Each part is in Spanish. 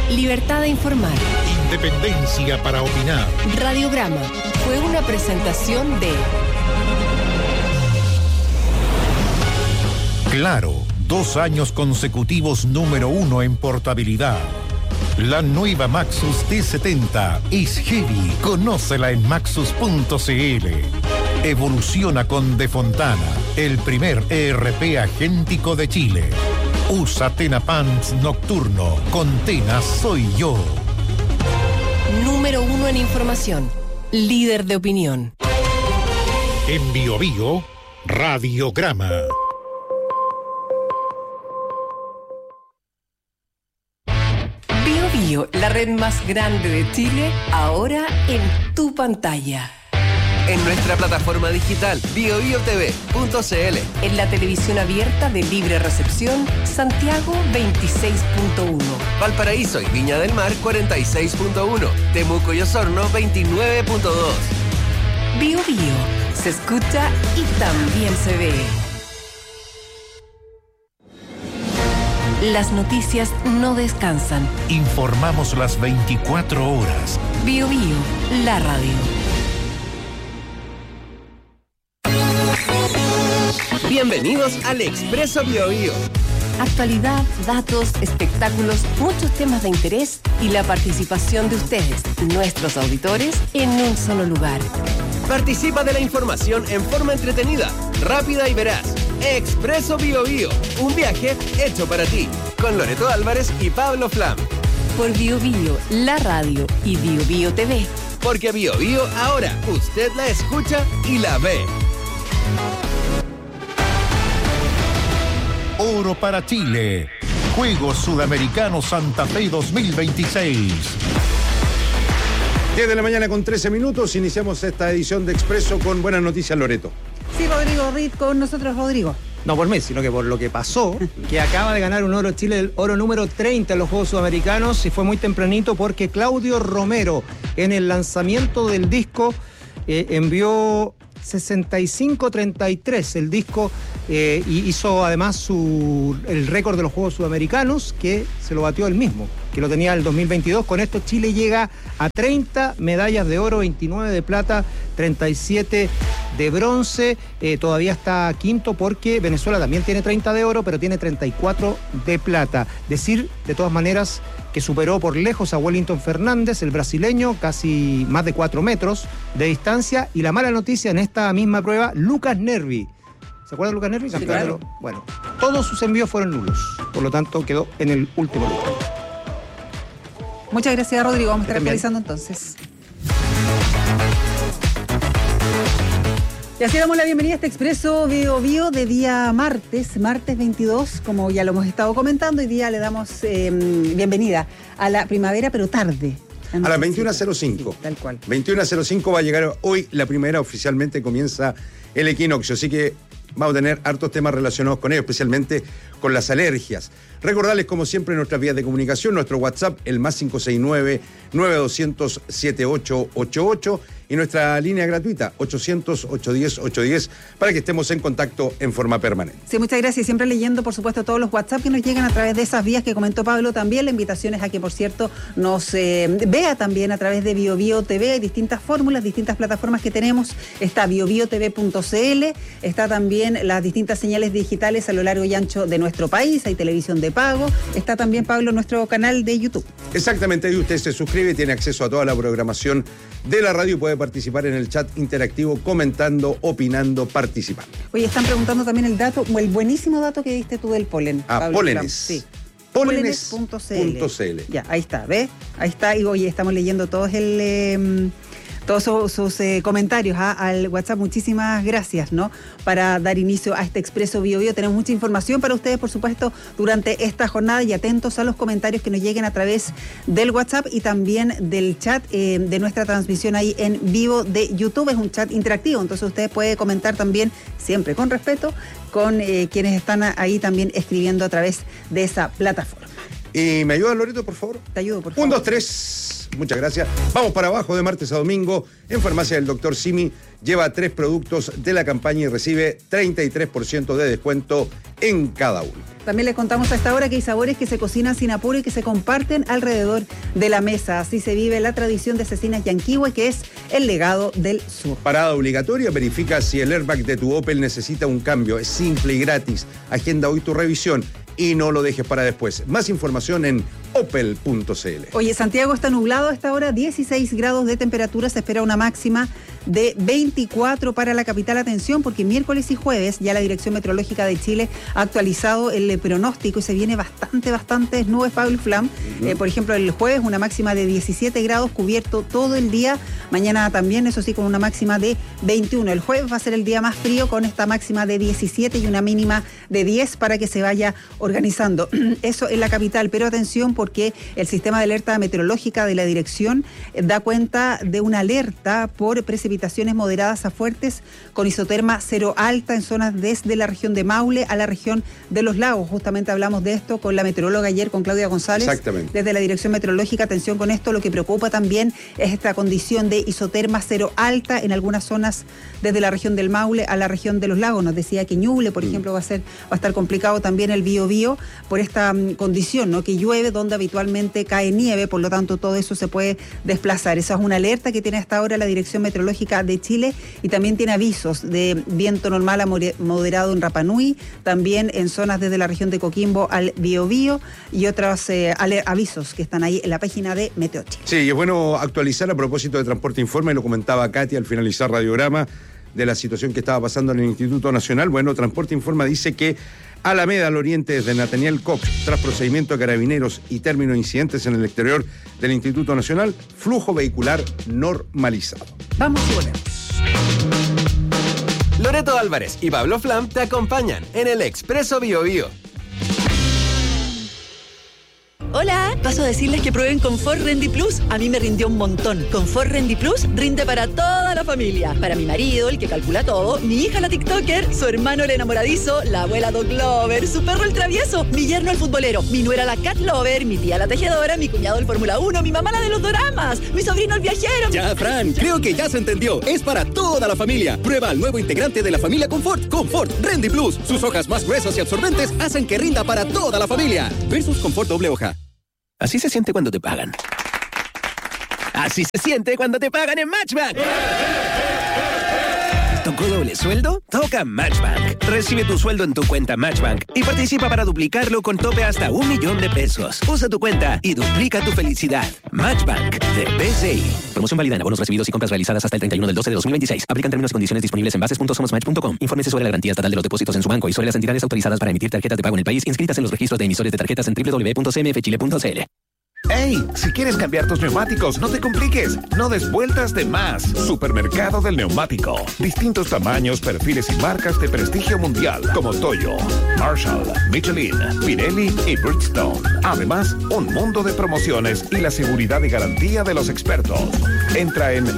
Libertad de informar. Independencia para opinar. Radiograma fue una presentación de Claro, 2 años consecutivos número 1 en portabilidad. La nueva Maxus T70 es heavy. Conócela en maxus.cl. Evoluciona con De Fontana, el primer ERP agéntico de Chile. Usa Tena Pants Nocturno. Con Tena soy yo. Número 1 en información. Líder de opinión. En Bio Bio, Radiograma. Bio Bio, la red más grande de Chile, ahora en tu pantalla. En nuestra plataforma digital biobiotv.cl. En la televisión abierta de libre recepción, Santiago 26.1. Valparaíso y Viña del Mar 46.1. Temuco y Osorno 29.2. Bio Bio, se escucha y también se ve. Las noticias no descansan. Informamos las 24 horas. Bio Bio, la radio. Bienvenidos al Expreso Bio Bio. Actualidad, datos, espectáculos, muchos temas de interés y la participación de ustedes, nuestros auditores, en un solo lugar. Participa de la información en forma entretenida, rápida y veraz. Expreso Bio Bio, un viaje hecho para ti, con Loreto Álvarez y Pablo Flam. Por Bio Bio, la radio y Bio Bio TV. Porque Bio Bio ahora usted la escucha y la ve. Oro para Chile. Juegos Sudamericanos Santa Fe 2026. 10 de la mañana con 13 minutos. Iniciamos esta edición de Expreso con buenas noticias, Loreto. Sí, Rodrigo Reed con nosotros, Rodrigo. No por mí, sino que por lo que pasó, que acaba de ganar un oro Chile, el oro número 30 en los Juegos Sudamericanos, y fue muy tempranito porque Claudio Romero, en el lanzamiento del disco, envió 65-33 el disco, y hizo además el récord de los Juegos Sudamericanos, que se lo batió él mismo, que lo tenía el 2022. Con esto Chile llega a 30 medallas de oro, 29 de plata, 37 de bronce. Todavía está quinto porque Venezuela también tiene 30 de oro, pero tiene 34 de plata. Decir, de todas maneras, que superó por lejos a Wellington Fernández, el brasileño, casi más de 4 metros de distancia. Y la mala noticia en esta misma prueba, Lucas Nervi. ¿Se acuerda de Lucas Nervi? Sí, claro. Bueno, todos sus envíos fueron nulos. Por lo tanto, quedó en el último lugar. Muchas gracias, Rodrigo. Vamos a estar actualizando entonces. Y así damos la bienvenida a este Expreso Bio Bio de día martes 22, como ya lo hemos estado comentando. Hoy día le damos bienvenida a la primavera, pero tarde. A las 21:05. Sí, tal cual. 21:05 va a llegar hoy la primavera, oficialmente comienza el equinoccio, así que vamos a tener hartos temas relacionados con ello, especialmente con las alergias. Recordarles, como siempre, nuestras vías de comunicación, nuestro WhatsApp, el más 569-9200-7888, y nuestra línea gratuita, 800-810-810, para que estemos en contacto en forma permanente. Sí, muchas gracias. Siempre leyendo, por supuesto, todos los WhatsApp que nos llegan a través de esas vías que comentó Pablo también. La invitación es a que, por cierto, nos vea también a través de Bio Bio TV. Hay distintas fórmulas, distintas plataformas que tenemos. Está biobiotv.cl, está también las distintas señales digitales a lo largo y ancho de nuestro país. Hay televisión de pago. Está también, Pablo, nuestro canal de YouTube. Exactamente, ahí usted se suscribe y tiene acceso a toda la programación de la radio y puede participar en el chat interactivo, comentando, opinando, participando. Oye, están preguntando también el dato, el buenísimo dato que diste tú del polen. Pablo, pólenes. Sí. Pólenes.cl. Ya, ahí está, ¿ves? Ahí está, y oye, estamos leyendo todos sus comentarios al WhatsApp. Muchísimas gracias, ¿no? Para dar inicio a este Expreso Bio Bio. Tenemos mucha información para ustedes, por supuesto, durante esta jornada, y atentos a los comentarios que nos lleguen a través del WhatsApp y también del chat de nuestra transmisión ahí en vivo de YouTube. Es un chat interactivo, entonces usted puede comentar también, siempre con respeto, con quienes están ahí también escribiendo a través de esa plataforma. ¿Y me ayuda, Loreto, por favor? Te ayudo, por favor. 1, 2, 3. Muchas gracias. Vamos para abajo de martes a domingo. En Farmacia del Dr. Simi lleva 3 productos de la campaña y recibe 33% de descuento en cada uno. También les contamos a esta hora que hay sabores que se cocinan sin apuro y que se comparten alrededor de la mesa. Así se vive la tradición de Cecinas Yanquihue, que es el legado del sur. Parada obligatoria, verifica si el airbag de tu Opel necesita un cambio. Es simple y gratis. Agenda hoy tu revisión y no lo dejes para después. Más información en opel.cl. Oye, Santiago está nublado a esta hora, 16 grados de temperatura, se espera una máxima de 24 para la capital. Atención, porque miércoles y jueves ya la Dirección Meteorológica de Chile ha actualizado el pronóstico y se viene bastante nubes, Pablo Flam. Por ejemplo, el jueves una máxima de 17 grados, cubierto todo el día. Mañana también, eso sí, con una máxima de 21. El jueves va a ser el día más frío con esta máxima de 17 y una mínima de 10 para que se vaya organizando. Eso en la capital, pero atención porque el sistema de alerta meteorológica de la dirección da cuenta de una alerta por precipitaciones moderadas a fuertes con isoterma cero alta en zonas desde la región de Maule a la región de Los Lagos. Justamente hablamos de esto con la meteoróloga ayer, con Claudia González. Exactamente. Desde la dirección meteorológica, atención con esto, lo que preocupa también es esta condición de isoterma cero alta en algunas zonas desde la región del Maule a la región de Los Lagos. Nos decía que Ñuble, por ejemplo, va a estar complicado también el Biobío por esta condición, ¿no? Que llueve donde habitualmente cae nieve, por lo tanto todo eso se puede desplazar. Esa es una alerta que tiene hasta ahora la Dirección Meteorológica de Chile y también tiene avisos de viento normal a moderado en Rapa Nui, también en zonas desde la región de Coquimbo al Biobío y otros avisos que están ahí en la página de Meteo Chile. Sí, y es bueno actualizar a propósito de Transporte Informa, y lo comentaba Katy al finalizar Radiograma, de la situación que estaba pasando en el Instituto Nacional. Bueno, Transporte Informa dice que Alameda al oriente desde Nathaniel Cox, tras procedimiento de carabineros y término de incidentes en el exterior del Instituto Nacional, flujo vehicular normalizado. Vamos y volvemos. Loreto Álvarez y Pablo Flam te acompañan en el Expreso Biobío. Hola, paso a decirles que prueben Confort Rendy Plus. A mí me rindió un montón. Confort Rendy Plus rinde para toda la familia. Para mi marido, el que calcula todo, mi hija la TikToker, su hermano el enamoradizo, la abuela Dog Lover, su perro el travieso, mi yerno el futbolero, mi nuera la Cat Lover, mi tía la tejedora, mi cuñado el Fórmula 1, mi mamá la de los doramas, mi sobrino el viajero. Ya, Fran, creo que ya se entendió. Es para toda la familia. Prueba el nuevo integrante de la familia Confort, Confort Rendy Plus. Sus hojas más gruesas y absorbentes hacen que rinda para toda la familia. Versus Confort doble hoja. Así se siente cuando te pagan. Así se siente cuando te pagan en Matchbank. ¿Tocó doble sueldo? Toca Matchbank. Recibe tu sueldo en tu cuenta Matchbank y participa para duplicarlo con tope hasta $1.000.000. Usa tu cuenta y duplica tu felicidad. Matchbank de BCI. Promoción válida en abonos recibidos y compras realizadas hasta el 31/12/2026. Aplican términos y condiciones disponibles en bases.somosmatch.com. Infórmese sobre la garantía estatal de los depósitos en su banco y sobre las entidades autorizadas para emitir tarjetas de pago en el país inscritas en los registros de emisores de tarjetas en www.cmfchile.cl. ¡Ey! Si quieres cambiar tus neumáticos, no te compliques. No des vueltas de más. Supermercado del Neumático. Distintos tamaños, perfiles y marcas de prestigio mundial como Toyo, Marshall, Michelin, Pirelli y Bridgestone. Además, un mundo de promociones y la seguridad y garantía de los expertos. Entra en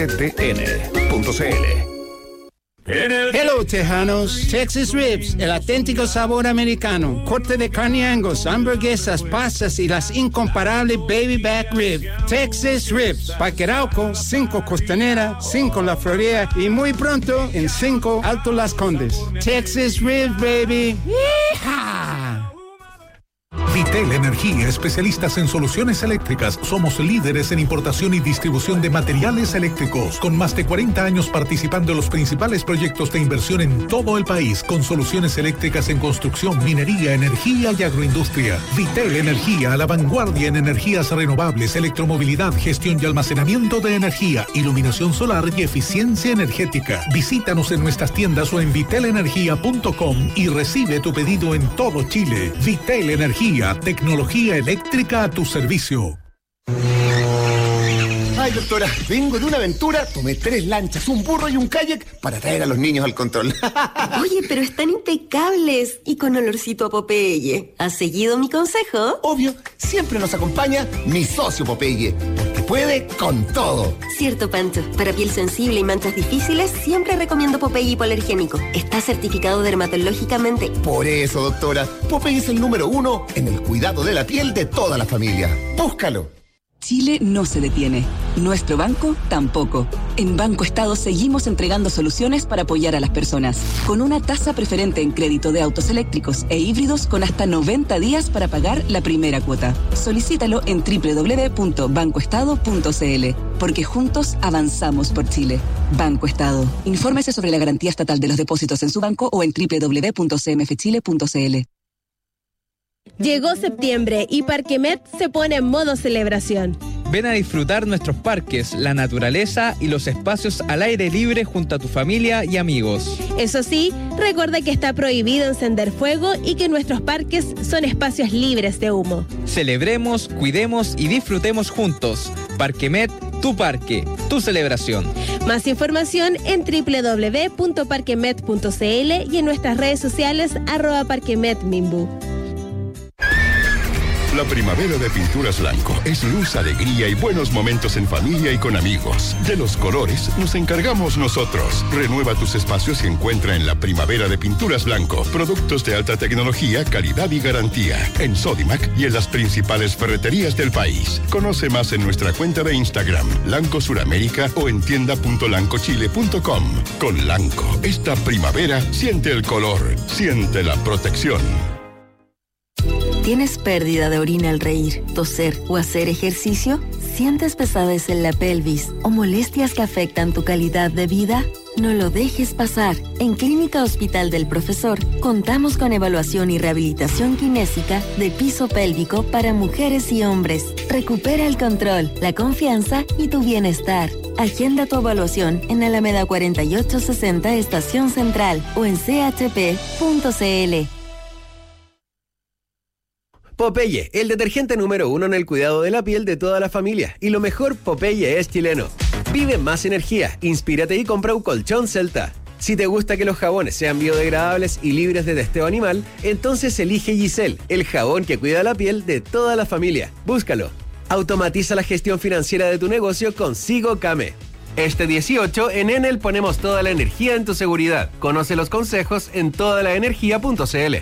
stn.cl. Hello, Tejanos. Texas Ribs, el auténtico sabor americano. Corte de carne Angus, hamburguesas, pastas y las incomparables Baby Back Rib. Texas Ribs, Parque Arauco, 5 Costanera, 5 La Florida y muy pronto en 5 Alto Las Condes. Texas Ribs, baby. ¡Yeehaw! Vitel Energía, especialistas en soluciones eléctricas. Somos líderes en importación y distribución de materiales eléctricos, con más de 40 años participando en los principales proyectos de inversión en todo el país, con soluciones eléctricas en construcción, minería, energía y agroindustria. Vitel Energía, a la vanguardia en energías renovables, electromovilidad, gestión y almacenamiento de energía, iluminación solar y eficiencia energética. Visítanos en nuestras tiendas o en vitelenergia.com y recibe tu pedido en todo Chile. Vitel Energía, tecnología eléctrica a tu servicio. Ay, doctora, vengo de una aventura, tomé 3 lanchas, un burro y un kayak para traer a los niños al control. Oye, pero están impecables y con olorcito a Popeye. ¿Has seguido mi consejo? Obvio, siempre nos acompaña mi socio Popeye, porque puede con todo. Cierto, Pancho. Para piel sensible y manchas difíciles, siempre recomiendo Popeye hipoalergénico. Está certificado dermatológicamente. Por eso, doctora, Popeye es el número 1 en el cuidado de la piel de toda la familia. Búscalo. Chile no se detiene. Nuestro banco tampoco. En Banco Estado seguimos entregando soluciones para apoyar a las personas. Con una tasa preferente en crédito de autos eléctricos e híbridos con hasta 90 días para pagar la primera cuota. Solicítalo en www.bancoestado.cl. Porque juntos avanzamos por Chile. Banco Estado. Infórmese sobre la garantía estatal de los depósitos en su banco o en www.cmfchile.cl. Llegó septiembre y Parquemet se pone en modo celebración. Ven a disfrutar nuestros parques, la naturaleza y los espacios al aire libre junto a tu familia y amigos. Eso sí, recuerda que está prohibido encender fuego y que nuestros parques son espacios libres de humo. Celebremos, cuidemos y disfrutemos juntos. Parquemet, tu parque, tu celebración. Más información en www.parquemet.cl y en nuestras redes sociales @parquemetminbu. La primavera de Pinturas Blanco es luz, alegría y buenos momentos en familia y con amigos. De los colores nos encargamos nosotros. Renueva tus espacios y encuentra en la primavera de Pinturas Blanco productos de alta tecnología, calidad y garantía. En Sodimac y en las principales ferreterías del país. Conoce más en nuestra cuenta de Instagram, Lanco Suramérica, o en tienda.lancochile.com. Con Lanco, esta primavera siente el color, siente la protección. ¿Tienes pérdida de orina al reír, toser o hacer ejercicio? ¿Sientes pesadez en la pelvis o molestias que afectan tu calidad de vida? No lo dejes pasar. En Clínica Hospital del Profesor contamos con evaluación y rehabilitación kinésica de piso pélvico para mujeres y hombres. Recupera el control, la confianza y tu bienestar. Agenda tu evaluación en Alameda 4860 Estación Central o en chp.cl. Popeye, el detergente número 1 en el cuidado de la piel de toda la familia. Y lo mejor, Popeye es chileno. Vive más energía, inspírate y compra un colchón Celta. Si te gusta que los jabones sean biodegradables y libres de testeo animal, entonces elige Giselle, el jabón que cuida la piel de toda la familia. Búscalo. Automatiza la gestión financiera de tu negocio con Sigo Came. Este 18 en Enel ponemos toda la energía en tu seguridad. Conoce los consejos en todalaenergia.cl.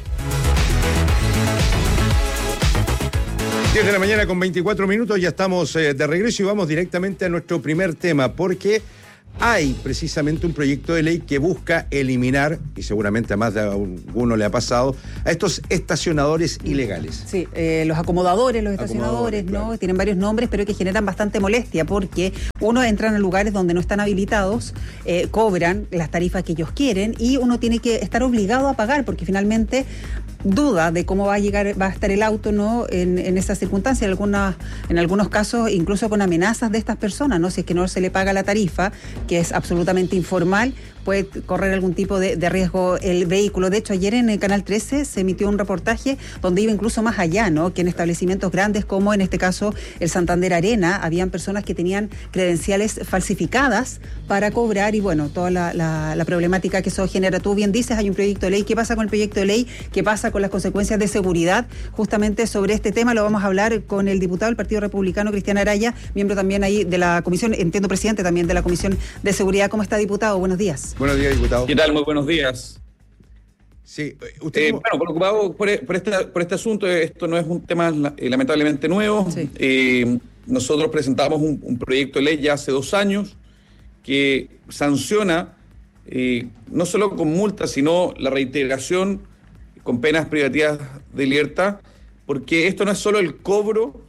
10 de la mañana con 24 minutos, ya estamos de regreso y vamos directamente a nuestro primer tema, porque hay precisamente un proyecto de ley que busca eliminar, y seguramente a más de alguno le ha pasado, a estos estacionadores ilegales. Sí, los acomodadores, los estacionadores, ¿no? Claro. Tienen varios nombres, pero que generan bastante molestia, porque uno entran a lugares donde no están habilitados, cobran las tarifas que ellos quieren y uno tiene que estar obligado a pagar, porque finalmente duda de cómo va a estar el auto, ¿no? En esas circunstancias, en algunos casos incluso con amenazas de estas personas, ¿no? Si es que no se le paga la tarifa, que es absolutamente informal, puede correr algún tipo de riesgo el vehículo. De hecho, ayer en el Canal 13 se emitió un reportaje donde iba incluso más allá, ¿no? Que en establecimientos grandes como en este caso el Santander Arena, habían personas que tenían credenciales falsificadas para cobrar y bueno, toda la problemática que eso genera. Tú bien dices, hay un proyecto de ley. ¿Qué pasa con el proyecto de ley? ¿Qué pasa con las consecuencias de seguridad? Justamente sobre este tema lo vamos a hablar con el diputado del Partido Republicano, Cristian Araya, miembro también ahí de la comisión, entiendo presidente también de la Comisión de Seguridad. ¿Cómo está, diputado? Buenos días. Buenos días, diputado. ¿Qué tal? Muy buenos días. Sí, usted bueno, preocupado por este asunto. Esto no es un tema lamentablemente nuevo. Sí. Nosotros presentamos un proyecto de ley ya hace 2 años que sanciona no solo con multas, sino la reintegración con penas privativas de libertad, porque esto no es solo el cobro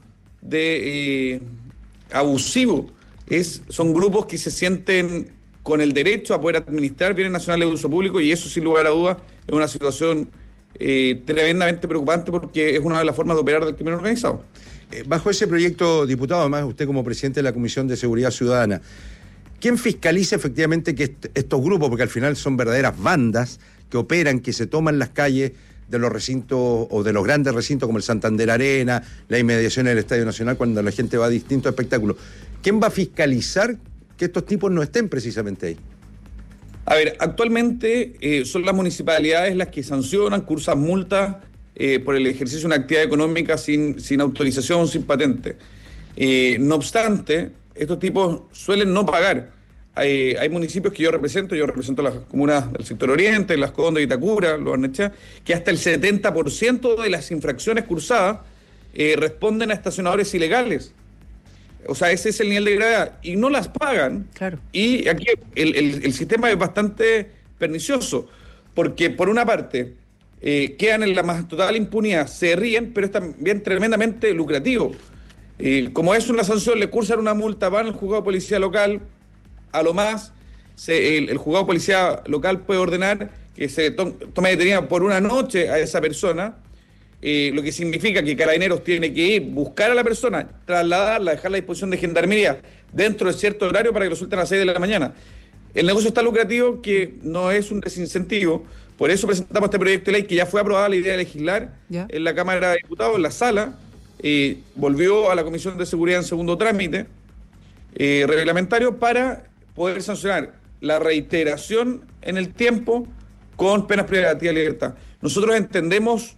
de abusivo, son grupos que se sienten con el derecho a poder administrar bienes nacionales de uso público, y eso sin lugar a dudas es una situación tremendamente preocupante, porque es una de las formas de operar del crimen organizado. Bajo ese proyecto, diputado, además usted como presidente de la Comisión de Seguridad Ciudadana, ¿quién fiscaliza efectivamente que estos grupos, porque al final son verdaderas bandas que operan, que se toman las calles de los recintos o de los grandes recintos como el Santander Arena, la inmediación del Estadio Nacional, cuando la gente va a distintos espectáculos? ¿Quién va a fiscalizar que estos tipos no estén precisamente ahí? A ver, actualmente son las municipalidades las que sancionan, cursan multas por el ejercicio de una actividad económica sin autorización, sin patente. No obstante, estos tipos suelen no pagar. Hay municipios que yo represento las comunas del sector oriente, Las Condes, Itacura, Loarnechea, que hasta el 70% de las infracciones cursadas responden a estacionadores ilegales. O sea, ese es el nivel de gravedad. Y no las pagan. Claro. Y aquí el sistema es bastante pernicioso, porque por una parte quedan en la más total impunidad, se ríen, pero es también tremendamente lucrativo. Como es una sanción, le cursan una multa, van al juzgado de policía local, a lo más, el juzgado de policía local puede ordenar que se tome detenida por una noche a esa persona, lo que significa que Carabineros tiene que ir, buscar a la persona, trasladarla, dejarla a disposición de Gendarmería dentro de cierto horario para que lo suelten a las 6 de la mañana. El negocio es tan lucrativo que no es un desincentivo, por eso presentamos este proyecto de ley que ya fue aprobada la idea de legislar en la Cámara de Diputados, en la sala, volvió a la Comisión de Seguridad en segundo trámite reglamentario para poder sancionar la reiteración en el tiempo con penas privativas de libertad. Nosotros entendemos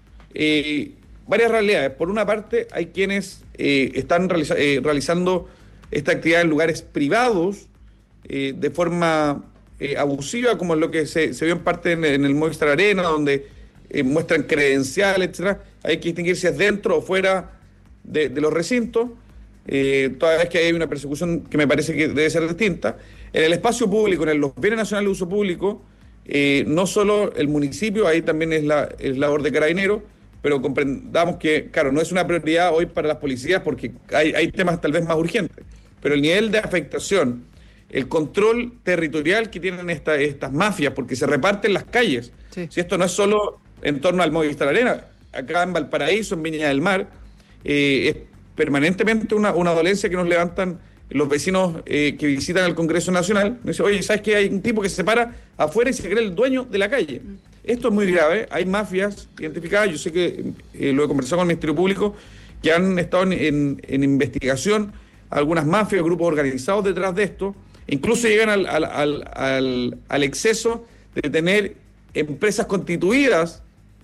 varias realidades. Por una parte, hay quienes están realizando esta actividad en lugares privados de forma abusiva, como es lo que se vio en parte en el Movistar Arena, donde muestran credenciales, etcétera. Hay que distinguir si es dentro o fuera de los recintos, toda vez que hay una persecución que me parece que debe ser distinta. En el espacio público, en los bienes nacionales de uso público, no solo el municipio, ahí también es labor de Carabineros, pero comprendamos que, claro, no es una prioridad hoy para las policías porque hay temas tal vez más urgentes, pero el nivel de afectación, el control territorial que tienen estas mafias, porque se reparten las calles. Sí. Si esto no es solo en torno al Movistar Arena, acá en Valparaíso, en Viña del Mar, es permanentemente una dolencia que nos levantan los vecinos que visitan el Congreso Nacional. Me dicen, oye, ¿sabes que hay un tipo que se para afuera y se cree el dueño de la calle? Esto es muy grave, hay mafias identificadas, yo sé que lo he conversado con el Ministerio Público, que han estado en investigación, algunas mafias, grupos organizados detrás de esto, incluso llegan al exceso de tener empresas constituidas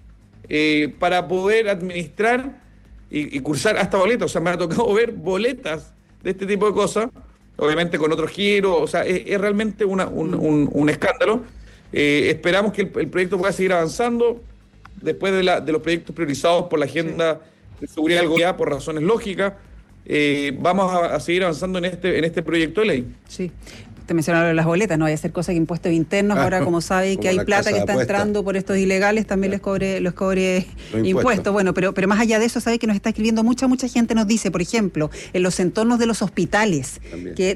para poder administrar y cursar hasta boletas. O sea, me ha tocado ver boletas de este tipo de cosas, obviamente con otro giro. O sea, es realmente un escándalo. Esperamos que el proyecto pueda seguir avanzando después de los proyectos priorizados por la agenda de seguridad del gobierno, por razones lógicas. Vamos a seguir avanzando en este proyecto de ley. Sí. Te mencionaron las boletas, no vaya a ser cosa de impuestos internos. Ahora, como sabe que hay plata que está entrando por estos ilegales, también les cobre impuestos. Bueno, pero más allá de eso, sabe que nos está escribiendo mucha gente, nos dice, por ejemplo, en los entornos de los hospitales, también, que